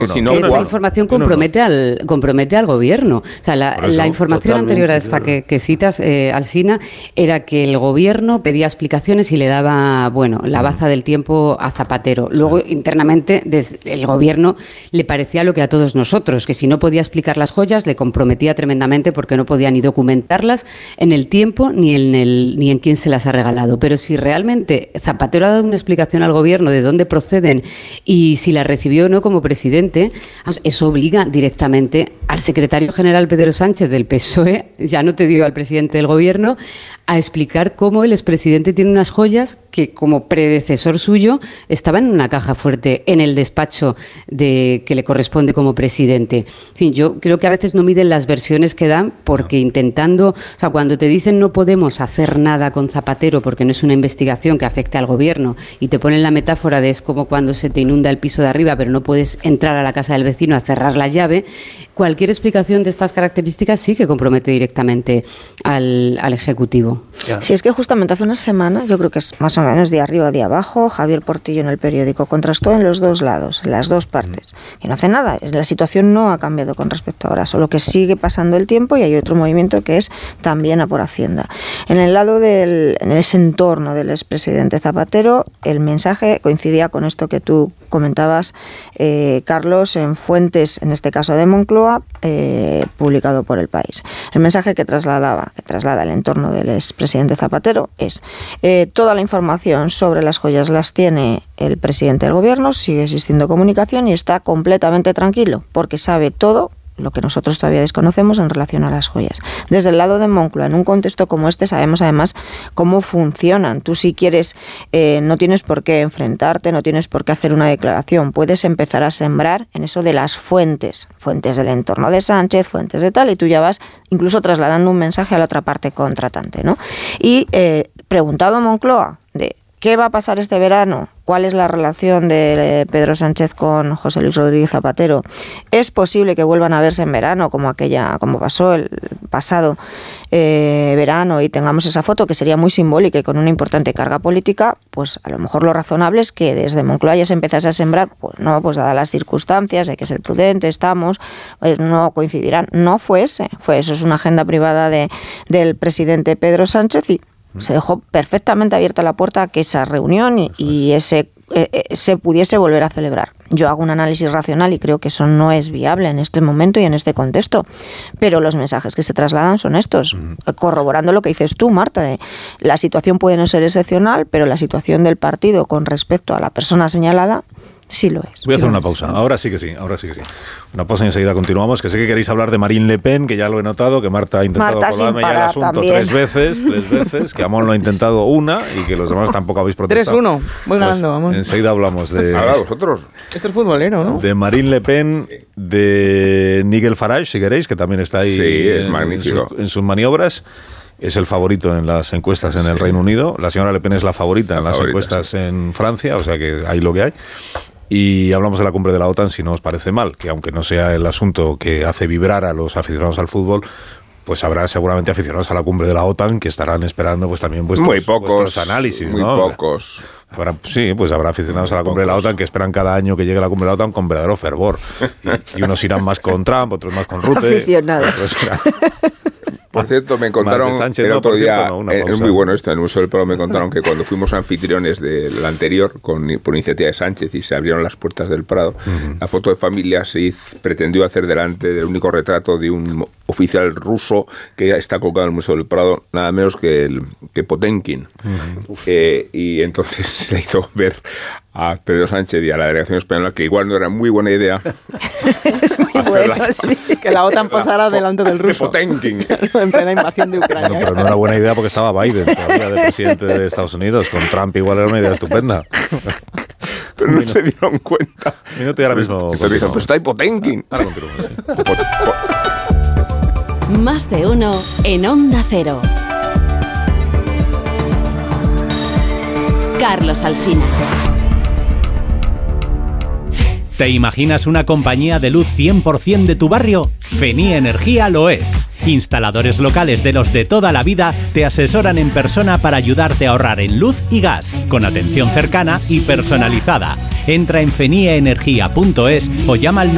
esa información compromete al gobierno. O sea, la información anterior a esta que citas, Alsina, era que el gobierno pedía explicaciones y le daba, la baza del tiempo a Zapatero. Luego, internamente, el gobierno le parecía lo que a todos nosotros, que si no podía explicar las joyas, le comprometía tremendamente porque no podía ni documentarlas en el tiempo ni en quién se las ha regalado. Pero si realmente Zapatero ha dado una explicación al gobierno de dónde proceden y si la recibió o no como presidente, eso obliga directamente al secretario general Pedro Sánchez del PSOE, ya no te digo al presidente del gobierno, a explicar cómo el expresidente tiene unas joyas que como predecesor suyo estaban en una caja fuerte en el despacho que le corresponde como presidente. En fin, yo creo que a veces no miden las versiones que dan porque cuando te dicen no podemos hacer nada con Zapatero porque no es una investigación que afecte al gobierno y te ponen la metáfora de es como cuando se te inunda el piso de arriba pero no puedes entrar a la casa del vecino a cerrar la llave, cualquier explicación de estas características sí que compromete directamente al Ejecutivo. Sí, es que justamente hace una semana, yo creo que es más o menos de arriba o de abajo, Javier Portillo en El Periódico contrastó en los dos lados, en las dos partes, que no hace nada, la situación no ha cambiado con respecto a ahora, solo que sigue pasando el tiempo y hay otro movimiento que es también a por Hacienda. En el lado en ese entorno del expresidente Zapatero, el mensaje coincidía con esto que tú comentabas, Carlos, en fuentes, en este caso de Moncloa, publicado por El País. El mensaje que traslada el entorno del expresidente Zapatero es toda la información sobre las joyas las tiene el presidente del gobierno, sigue existiendo comunicación y está completamente tranquilo porque sabe todo lo que nosotros todavía desconocemos en relación a las joyas. Desde el lado de Moncloa, en un contexto como este, sabemos además cómo funcionan. Tú si quieres, no tienes por qué enfrentarte, no tienes por qué hacer una declaración. Puedes empezar a sembrar en eso de las fuentes del entorno de Sánchez, fuentes de tal, y tú ya vas incluso trasladando un mensaje a la otra parte contratante, ¿no? Y preguntado a Moncloa de ¿qué va a pasar este verano? ¿Cuál es la relación de Pedro Sánchez con José Luis Rodríguez Zapatero? ¿Es posible que vuelvan a verse en verano como pasó el pasado verano y tengamos esa foto que sería muy simbólica y con una importante carga política? Pues a lo mejor lo razonable es que desde Moncloa ya se empezase a sembrar, pues dadas las circunstancias, hay que ser prudente, no coincidirán. No fue eso, es una agenda privada del presidente Pedro Sánchez y se dejó perfectamente abierta la puerta a que esa reunión y se pudiese volver a celebrar. Yo hago un análisis racional y creo que eso no es viable en este momento y en este contexto, pero los mensajes que se trasladan son estos, corroborando lo que dices tú, Marta. La situación puede no ser excepcional, pero la situación del partido con respecto a la persona señalada sí lo es. Voy a hacer una pausa. Ahora sí que sí. Una pausa y enseguida continuamos. Que sé que queréis hablar de Marine Le Pen, que ya lo he notado, que Marta ha intentado colarme ya el asunto también. tres veces, que Amón lo ha intentado una y que los demás tampoco habéis protestado. 3-1. Voy ganando, vamos. Enseguida hablamos de... Ahora vosotros. Esto es futbolero, ¿no? De Marine Le Pen, de Nigel Farage, si queréis, que también está ahí es magnífico. En sus maniobras. Es el favorito en las encuestas en el Reino Unido. La señora Le Pen es la favorita en las encuestas en Francia, o sea que hay lo que hay. Y hablamos de la cumbre de la OTAN, si no os parece mal, que aunque no sea el asunto que hace vibrar a los aficionados al fútbol, pues habrá seguramente aficionados a la cumbre de la OTAN que estarán esperando pues también vuestros análisis. Muy pocos. Habrá aficionados a la cumbre de la OTAN que esperan cada año que llegue la cumbre de la OTAN con verdadero fervor. Y unos irán más con Trump, otros más con Rutte. Aficionados. Por cierto, me contaron el otro día, es muy bueno esto, en el Museo del Prado me contaron que cuando fuimos anfitriones del anterior, por iniciativa de Sánchez, y se abrieron las puertas del Prado, la foto de familia se pretendió hacer delante del único retrato de un oficial ruso que ya está colgado en el Museo del Prado, nada menos que Potenkin. Y entonces se hizo ver a Pedro Sánchez y a la delegación española que igual no era muy buena idea. Es muy bueno, sí. Que la OTAN pasara delante del ruso. Potenkin. En plena invasión de Ucrania. Bueno, pero no era buena idea porque estaba Biden todavía de presidente de Estados Unidos. Con Trump igual era una idea estupenda. Pero no se dieron cuenta. Minuto y ahora mismo. Entonces dijeron, pues está ahí Potenkin. Ahora continuamos. Más de uno en Onda Cero. Carlos Alsina. ¿Te imaginas una compañía de luz 100% de tu barrio? Fenie Energía lo es. Instaladores locales de los de toda la vida te asesoran en persona para ayudarte a ahorrar en luz y gas, con atención cercana y personalizada. Entra en fenieenergia.es o llama al